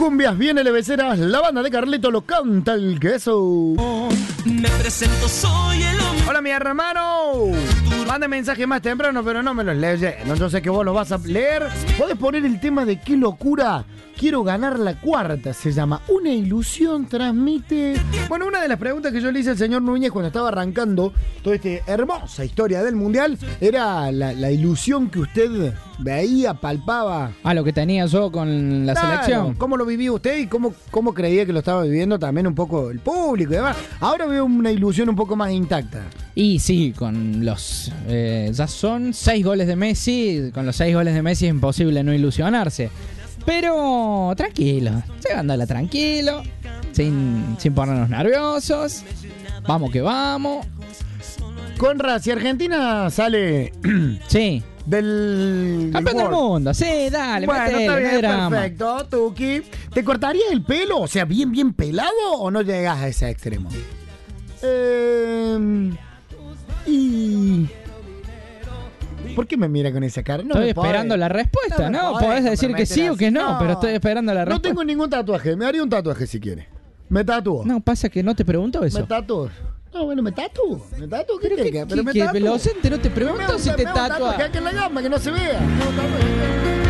cumbias, viene Leveceras, la banda de Carlito lo canta el queso. Me presento, soy el hombre. Hola, mi hermano. Manda mensaje más temprano, pero no me los lees. No, yo sé que vos los vas a leer. Podés poner el tema de qué locura. Quiero ganar la cuarta, se llama. Una ilusión transmite. Bueno, una de las preguntas que yo le hice al señor Núñez cuando estaba arrancando toda esta hermosa historia del Mundial era la ilusión que usted veía, palpaba. Lo que tenía yo con la selección. ¿Cómo lo vivía usted y cómo creía que lo estaba viviendo también un poco el público y demás? Ahora veo una ilusión un poco más intacta. Y sí, con los... ya son 6 goles de Messi. Con los 6 goles de Messi es imposible no ilusionarse. Pero tranquilo, llevándola tranquilo, sin ponernos nerviosos. Vamos que vamos. Conrad, si Argentina sale... Sí. Del campeón del mundo, sí, dale, bueno, metele, está bien, drama. perfecto, Tuki. ¿Te cortarías el pelo? O sea, bien pelado o no llegas a ese extremo? ¿Por qué me mira con esa cara? No estoy esperando la respuesta, ¿no? Podés decir que sí o que no, pero estoy esperando la respuesta. No tengo ningún tatuaje, me haría un tatuaje si quiere. Me tatúo. No, pasa que no te pregunto eso. Me tatúo. No, bueno, me tatúo. ¿Qué pero querés? Pero me que tatúo. velocente, no te pregunto si te tatúas. Que en la gamba, que no se vea. No,